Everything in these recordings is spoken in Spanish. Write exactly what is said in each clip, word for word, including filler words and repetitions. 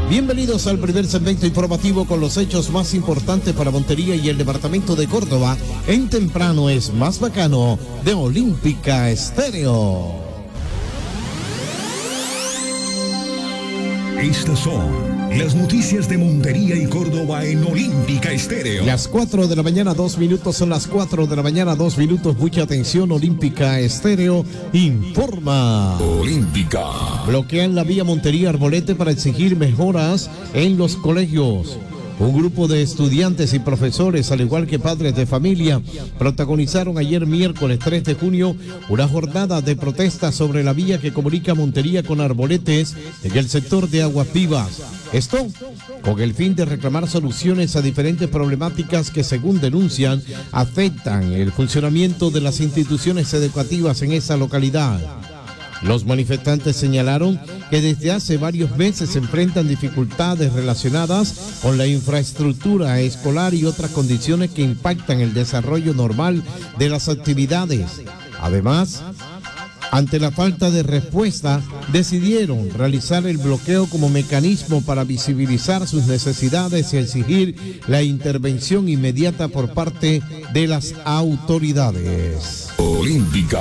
Bienvenidos al primer segmento informativo con los hechos más importantes para Montería y el departamento de Córdoba. En Temprano es más bacano de Olímpica Estéreo. Estas son las noticias de Montería y Córdoba en Olímpica Estéreo. Las cuatro de la mañana, dos minutos, son las cuatro de la mañana, dos minutos. Mucha atención, Olímpica Estéreo informa. Olímpica. Bloquean la vía Montería Arbolete para exigir mejoras en los colegios. Un grupo de estudiantes y profesores, al igual que padres de familia, protagonizaron ayer miércoles tres de junio una jornada de protesta sobre la vía que comunica Montería con Arboletes en el sector de Aguas Vivas. Esto con el fin de reclamar soluciones a diferentes problemáticas que, según denuncian, afectan el funcionamiento de las instituciones educativas en esa localidad. Los manifestantes señalaron que desde hace varios meses se enfrentan dificultades relacionadas con la infraestructura escolar y otras condiciones que impactan el desarrollo normal de las actividades. Además, ante la falta de respuesta, decidieron realizar el bloqueo como mecanismo para visibilizar sus necesidades y exigir la intervención inmediata por parte de las autoridades. Olímpica.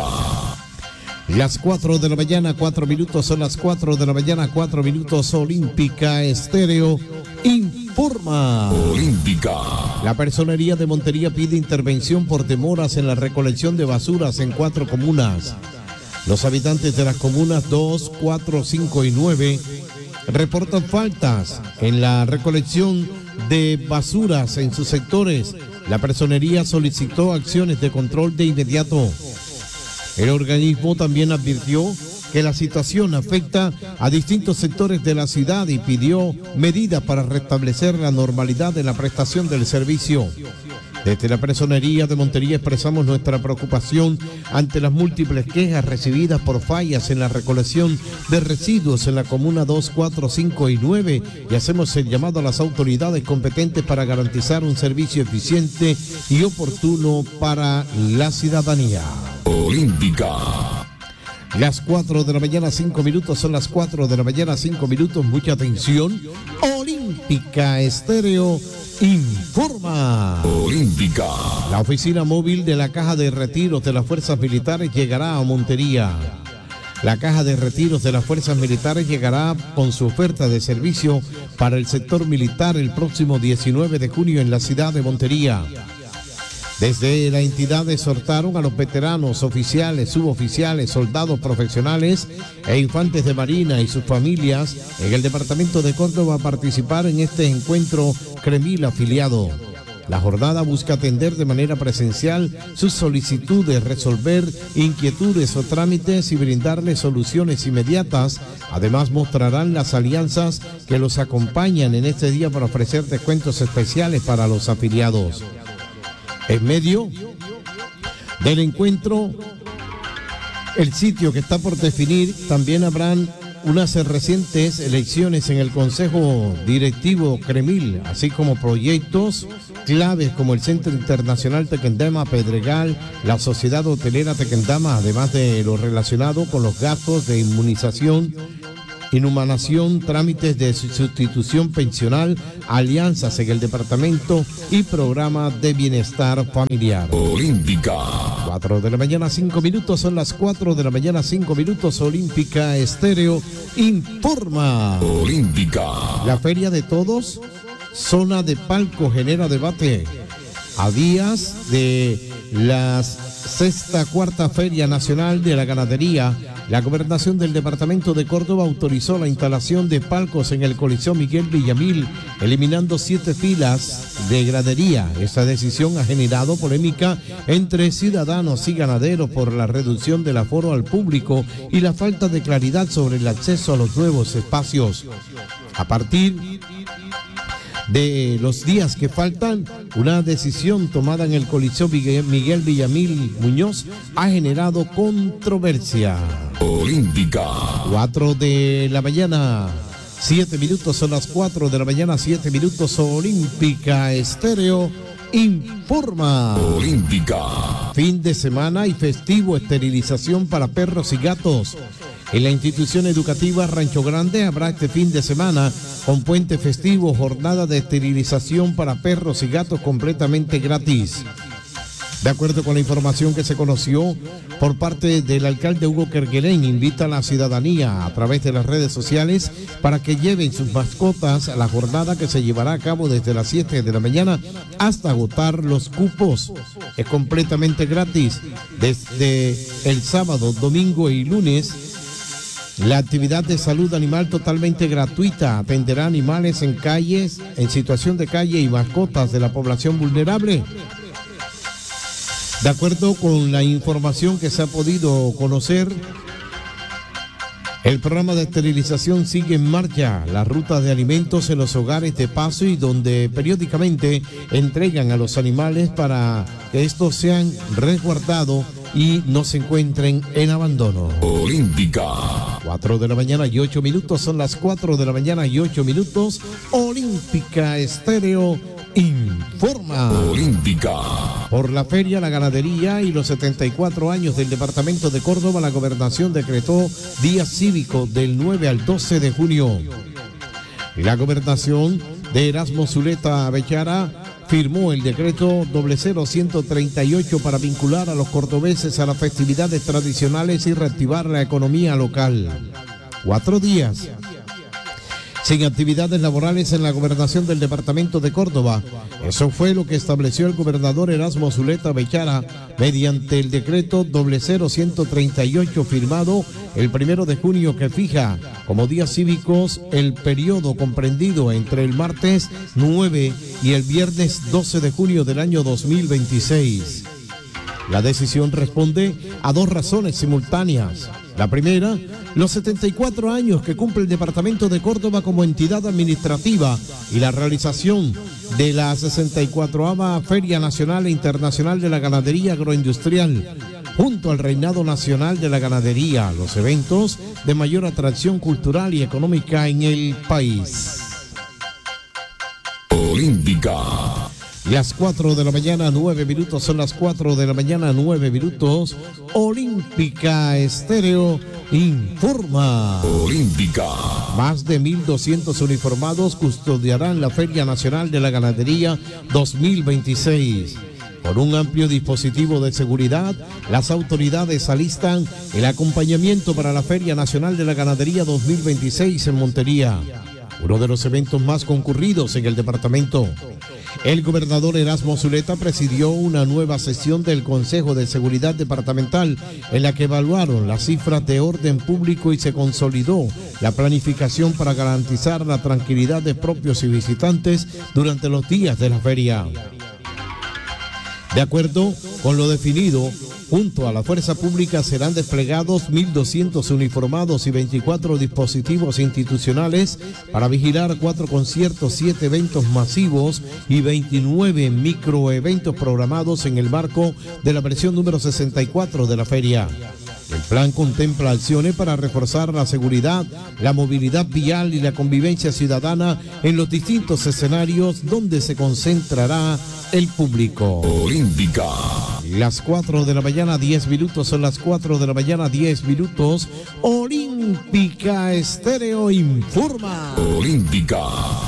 Las cuatro de la mañana, cuatro minutos, son las cuatro de la mañana, cuatro minutos. Olímpica Estéreo informa. Olímpica. La Personería de Montería pide intervención por demoras en la recolección de basuras en cuatro comunas. Los habitantes de las comunas dos, cuatro, cinco y nueve reportan faltas en la recolección de basuras en sus sectores. La Personería solicitó acciones de control de inmediato. El organismo también advirtió que la situación afecta a distintos sectores de la ciudad y pidió medidas para restablecer la normalidad de la prestación del servicio. Desde la Personería de Montería expresamos nuestra preocupación ante las múltiples quejas recibidas por fallas en la recolección de residuos en la comuna dos, cuatro, cinco y nueve y hacemos el llamado a las autoridades competentes para garantizar un servicio eficiente y oportuno para la ciudadanía. Olímpica. Las cuatro de la mañana, cinco minutos, son las cuatro de la mañana, cinco minutos. Mucha atención. Olímpica Estéreo informa. Olímpica. La oficina móvil de la Caja de Retiros de las Fuerzas Militares llegará a Montería. La Caja de Retiros de las Fuerzas Militares llegará con su oferta de servicio para el sector militar el próximo diecinueve de junio en la ciudad de Montería. Desde la entidad exhortaron a los veteranos, oficiales, suboficiales, soldados profesionales e infantes de marina y sus familias en el departamento de Córdoba a participar en este encuentro Cremil afiliado. La jornada busca atender de manera presencial sus solicitudes, resolver inquietudes o trámites y brindarles soluciones inmediatas. Además, mostrarán las alianzas que los acompañan en este día para ofrecer descuentos especiales para los afiliados. En medio del encuentro, el sitio que está por definir, también habrán unas recientes elecciones en el Consejo Directivo Cremil, así como proyectos claves como el Centro Internacional Tequendama Pedregal, la Sociedad Hotelera Tequendama, además de lo relacionado con los gastos de inmunización, inhumanación, trámites de sustitución pensional, alianzas en el departamento y programa de bienestar familiar. Olímpica. Cuatro de la mañana, cinco minutos, son las cuatro de la mañana, cinco minutos. Olímpica Estéreo informa. Olímpica. La Feria de Todos, zona de palco, genera debate. A días de la sexta cuarta Feria Nacional de la Ganadería, la Gobernación del Departamento de Córdoba autorizó la instalación de palcos en el Coliseo Miguel Villamil, eliminando siete filas de gradería. Esta decisión ha generado polémica entre ciudadanos y ganaderos por la reducción del aforo al público y la falta de claridad sobre el acceso a los nuevos espacios. A partir de los días que faltan, una decisión tomada en el Coliseo Miguel Villamil Muñoz ha generado controversia. Olímpica. Cuatro de la mañana, siete minutos, son las cuatro de la mañana, siete minutos. Olímpica Estéreo informa. Olímpica. Fin de semana y festivo, esterilización para perros y gatos. En la institución educativa Rancho Grande habrá este fin de semana, con puente festivo, jornada de esterilización para perros y gatos completamente gratis. De acuerdo con la información que se conoció por parte del alcalde Hugo Kerguelen, invita a la ciudadanía a través de las redes sociales para que lleven sus mascotas a la jornada que se llevará a cabo desde las siete de la mañana hasta agotar los cupos. Es completamente gratis desde el sábado, domingo y lunes. La actividad de salud animal totalmente gratuita atenderá animales en calles, en situación de calle y mascotas de la población vulnerable. De acuerdo con la información que se ha podido conocer, el programa de esterilización sigue en marcha. Las rutas de alimentos en los hogares de paso y donde periódicamente entregan a los animales para que estos sean resguardados y no se encuentren en abandono. Olímpica. Cuatro de la mañana y ocho minutos, son las cuatro de la mañana y ocho minutos. Olímpica Estéreo informa. Olímpica. Por la feria, la ganadería y los setenta y cuatro años del departamento de Córdoba, la gobernación decretó día cívico del nueve al doce de junio. La gobernación de Erasmo Zuleta Bechara firmó el decreto cero cero ciento treinta y ocho para vincular a los cordobeses a las festividades tradicionales y reactivar la economía local. Cuatro días sin actividades laborales en la gobernación del departamento de Córdoba. Eso fue lo que estableció el gobernador Erasmo Zuleta Bechara mediante el decreto cero cero ciento treinta y ocho firmado el primero de junio, que fija como días cívicos el periodo comprendido entre el martes nueve y el viernes doce de junio del año dos mil veintiséis. La decisión responde a dos razones simultáneas. La primera, los setenta y cuatro años que cumple el departamento de Córdoba como entidad administrativa y la realización de la sesenta y cuatroava Feria Nacional e Internacional de la Ganadería Agroindustrial, junto al Reinado Nacional de la Ganadería, los eventos de mayor atracción cultural y económica en el país. Olímpica. Las cuatro de la mañana, nueve minutos, son las cuatro de la mañana, nueve minutos. Olímpica Estéreo informa. Olímpica. Más de mil doscientos uniformados custodiarán la Feria Nacional de la Ganadería dos mil veintiséis. Con un amplio dispositivo de seguridad, las autoridades alistan el acompañamiento para la Feria Nacional de la Ganadería dos mil veintiséis en Montería, uno de los eventos más concurridos en el departamento. El gobernador Erasmo Zuleta presidió una nueva sesión del Consejo de Seguridad Departamental en la que evaluaron las cifras de orden público y se consolidó la planificación para garantizar la tranquilidad de propios y visitantes durante los días de la feria. De acuerdo con lo definido, junto a la fuerza pública serán desplegados mil doscientos uniformados y veinticuatro dispositivos institucionales para vigilar cuatro conciertos, siete eventos masivos y veintinueve microeventos programados en el marco de la versión número sesenta y cuatro de la feria. El plan contempla acciones para reforzar la seguridad, la movilidad vial y la convivencia ciudadana en los distintos escenarios donde se concentrará el público. Olímpica. Las cuatro de la mañana, diez minutos, son las cuatro de la mañana, diez minutos. Olímpica Estéreo informa. Olímpica.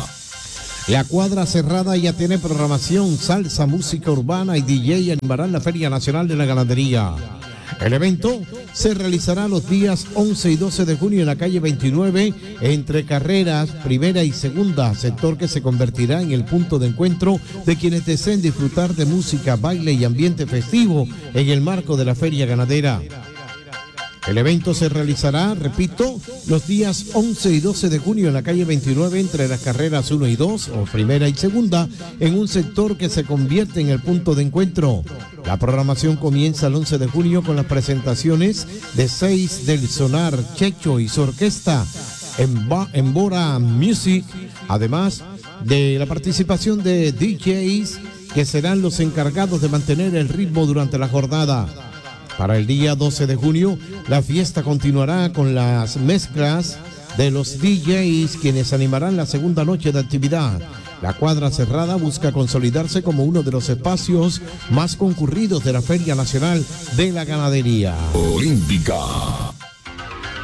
La cuadra cerrada ya tiene programación, salsa, música urbana y D J animarán la Feria Nacional de la Ganadería. El evento se realizará los días once y doce de junio en la calle veintinueve, entre carreras primera y segunda, sector que se convertirá en el punto de encuentro de quienes deseen disfrutar de música, baile y ambiente festivo en el marco de la Feria Ganadera. El evento se realizará, repito, los días once y doce de junio en la calle veintinueve entre las carreras uno y dos, o primera y segunda, en un sector que se convierte en el punto de encuentro. La programación comienza el once de junio con las presentaciones de seis del Sonar, Checho y su orquesta en, en Bora Music, además de la participación de D Js que serán los encargados de mantener el ritmo durante la jornada. Para el día doce de junio, la fiesta continuará con las mezclas de los D Js, quienes animarán la segunda noche de actividad. La cuadra cerrada busca consolidarse como uno de los espacios más concurridos de la Feria Nacional de la Ganadería. Olímpica.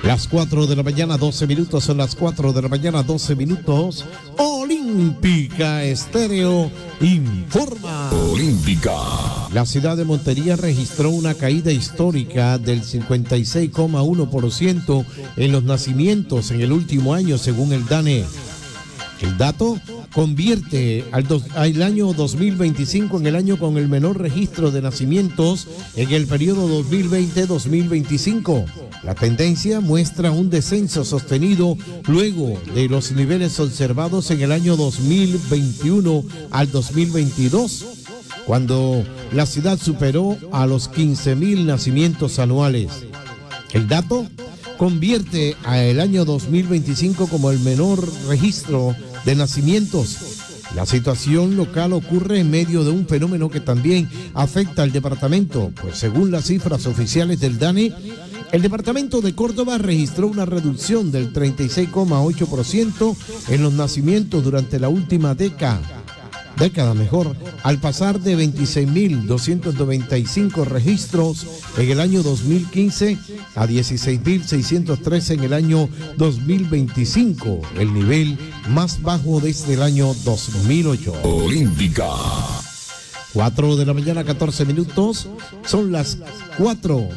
Las cuatro de la mañana, doce minutos, son las cuatro de la mañana, doce minutos. Olímpica Estéreo informa. Olímpica. La ciudad de Montería registró una caída histórica del cincuenta y seis coma uno por ciento en los nacimientos en el último año, según el DANE. El dato convierte al, dos, al año dos mil veinticinco en el año con el menor registro de nacimientos en el periodo dos mil veinte a dos mil veinticinco. La tendencia muestra un descenso sostenido luego de los niveles observados en el año dos mil veintiuno al dos mil veintidós, cuando la ciudad superó a los quince mil nacimientos anuales. El dato convierte al año dos mil veinticinco como el menor registro de nacimientos. La situación local ocurre en medio de un fenómeno que también afecta al departamento, pues según las cifras oficiales del DANE, el departamento de Córdoba registró una reducción del treinta y seis coma ocho por ciento en los nacimientos durante la última década. década mejor, al pasar de veintiséis mil doscientos noventa y cinco registros en el año dos mil quince a dieciséis mil seiscientos trece en el año dos mil veinticinco, el nivel más bajo desde el año dos mil ocho. Olímpica. cuatro de la mañana, catorce minutos, son las cuatro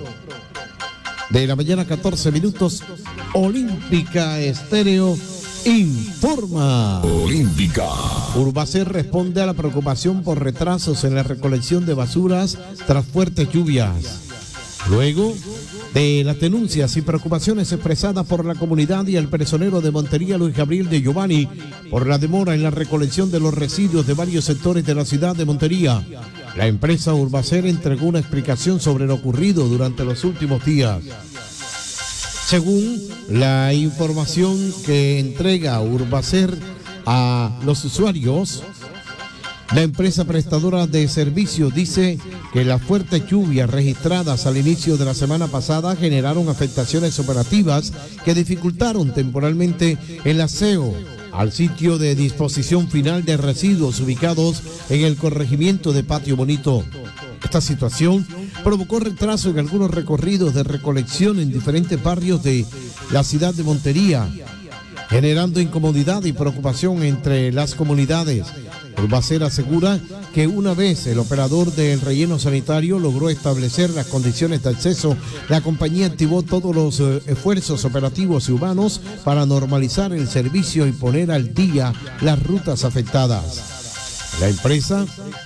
de la mañana, catorce minutos, Olímpica Estéreo informa. Olímpica. Urbacer responde a la preocupación por retrasos en la recolección de basuras tras fuertes lluvias. Luego de las denuncias y preocupaciones expresadas por la comunidad y el personero de Montería, Luis Gabriel de Giovanni, por la demora en la recolección de los residuos de varios sectores de la ciudad de Montería, la empresa Urbacer entregó una explicación sobre lo ocurrido durante los últimos días. Según la información que entrega Urbacer a los usuarios, la empresa prestadora de servicios dice que las fuertes lluvias registradas al inicio de la semana pasada generaron afectaciones operativas que dificultaron temporalmente el aseo al sitio de disposición final de residuos ubicados en el corregimiento de Patio Bonito. Esta situación provocó retraso en algunos recorridos de recolección en diferentes barrios de la ciudad de Montería, generando incomodidad y preocupación entre las comunidades. Urbacer asegura que una vez el operador del relleno sanitario logró establecer las condiciones de acceso, la compañía activó todos los eh, esfuerzos operativos y humanos para normalizar el servicio y poner al día las rutas afectadas. La empresa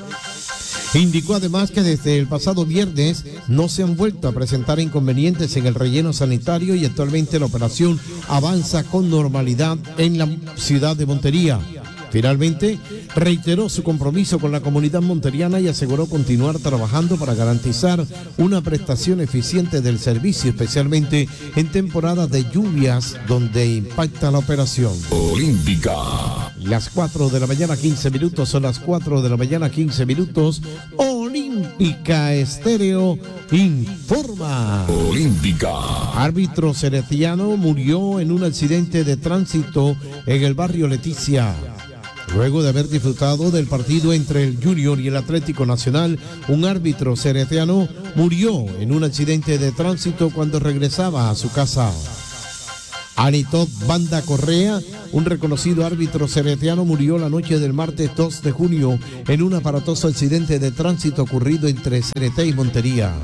indicó además que desde el pasado viernes no se han vuelto a presentar inconvenientes en el relleno sanitario y actualmente la operación avanza con normalidad en la ciudad de Montería. Finalmente, reiteró su compromiso con la comunidad monteriana y aseguró continuar trabajando para garantizar una prestación eficiente del servicio, especialmente en temporadas de lluvias donde impacta la operación. Olímpica. Las cuatro de la mañana, quince minutos, son las cuatro de la mañana, quince minutos. Olímpica Estéreo informa. Olímpica. Árbitro ceretiano murió en un accidente de tránsito en el barrio Leticia. Luego de haber disfrutado del partido entre el Junior y el Atlético Nacional, un árbitro ceretiano murió en un accidente de tránsito cuando regresaba a su casa. Anitot Banda Correa, un reconocido árbitro ceretiano, murió la noche del martes dos de junio en un aparatoso accidente de tránsito ocurrido entre Cereté y Montería.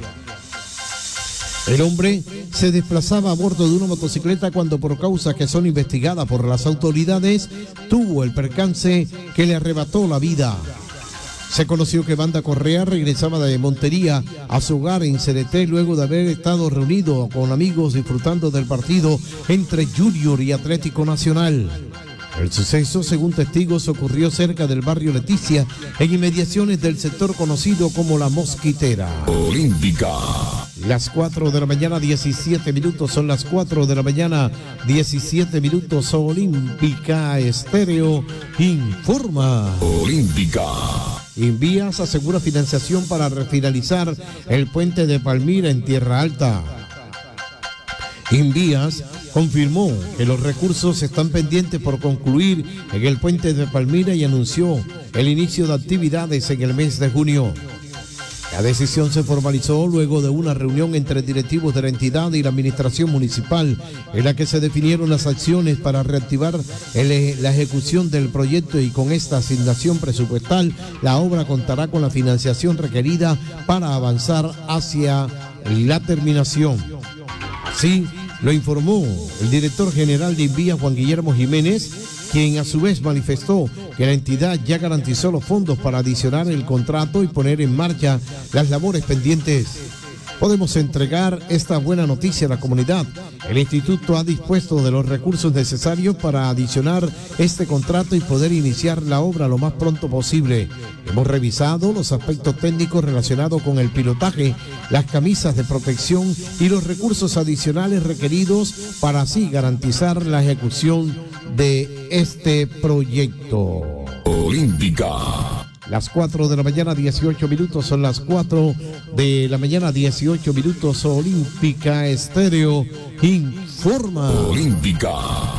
El hombre se desplazaba a bordo de una motocicleta cuando, por causas que son investigadas por las autoridades, tuvo el percance que le arrebató la vida. Se conoció que Banda Correa regresaba de Montería a su hogar en Cereté luego de haber estado reunido con amigos disfrutando del partido entre Junior y Atlético Nacional. El suceso, según testigos, ocurrió cerca del barrio Leticia, en inmediaciones del sector conocido como La Mosquitera. Olímpica. Las cuatro de la mañana, diecisiete minutos, son las cuatro de la mañana, diecisiete minutos. Olímpica Estéreo informa. Olímpica. Invías asegura financiación para refinalizar el puente de Palmira en Tierra Alta. Invías confirmó que los recursos están pendientes por concluir en el puente de Palmira y anunció el inicio de actividades en el mes de junio. La decisión se formalizó luego de una reunión entre directivos de la entidad y la administración municipal, en la que se definieron las acciones para reactivar el, la ejecución del proyecto, y con esta asignación presupuestal, la obra contará con la financiación requerida para avanzar hacia la terminación. Así lo informó el director general de INVIA, Juan Guillermo Jiménez, quien a su vez manifestó que la entidad ya garantizó los fondos para adicionar el contrato y poner en marcha las labores pendientes. Podemos entregar esta buena noticia a la comunidad. El instituto ha dispuesto de los recursos necesarios para adicionar este contrato y poder iniciar la obra lo más pronto posible. Hemos revisado los aspectos técnicos relacionados con el pilotaje, las camisas de protección y los recursos adicionales requeridos para así garantizar la ejecución de este proyecto. Olímpica. Las cuatro de la mañana, dieciocho minutos, son las cuatro de la mañana, dieciocho minutos. Olímpica Estéreo informa. Olímpica.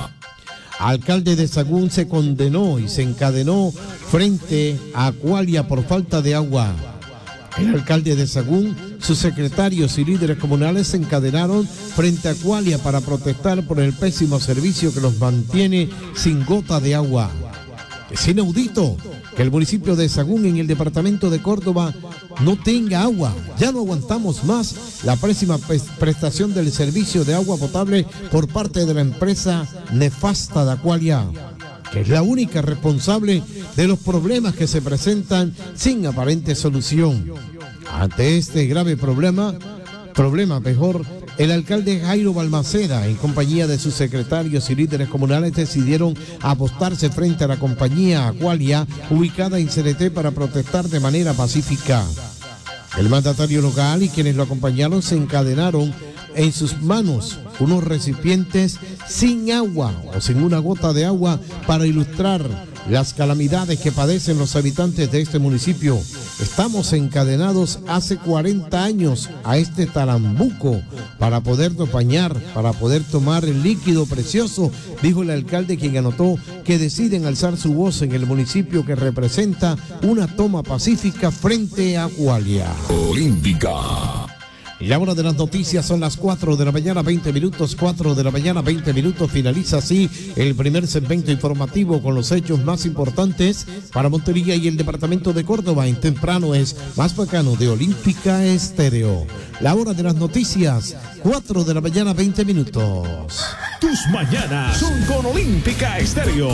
Alcalde de Sagún se condenó y se encadenó frente a Acualia por falta de agua. El alcalde de Sagún, sus secretarios y líderes comunales se encadenaron frente a Acualia para protestar por el pésimo servicio que los mantiene sin gota de agua. Es inaudito que el municipio de Sagún, en el departamento de Córdoba, no tenga agua. Ya no aguantamos más la pésima prestación del servicio de agua potable por parte de la empresa nefasta de Acualia, que es la única responsable de los problemas que se presentan sin aparente solución. Ante este grave problema, problema mejor, el alcalde Jairo Balmaceda, en compañía de sus secretarios y líderes comunales, decidieron apostarse frente a la compañía Acualia, ubicada en Cereté, para protestar de manera pacífica. El mandatario local y quienes lo acompañaron se encadenaron en sus manos unos recipientes sin agua o sin una gota de agua para ilustrar las calamidades que padecen los habitantes de este municipio. Estamos encadenados hace cuarenta años a este talambuco para podernos bañar, para poder tomar el líquido precioso, dijo el alcalde, quien anotó que deciden alzar su voz en el municipio que representa una toma pacífica frente a Acualia. Olímpica. Y la hora de las noticias son las cuatro de la mañana, veinte minutos, cuatro de la mañana, veinte minutos. Finaliza así el primer segmento informativo con los hechos más importantes para Montería y el departamento de Córdoba. En temprano es Más Bacano de Olímpica Estéreo. La hora de las noticias, cuatro de la mañana, veinte minutos. Tus mañanas son con Olímpica Estéreo.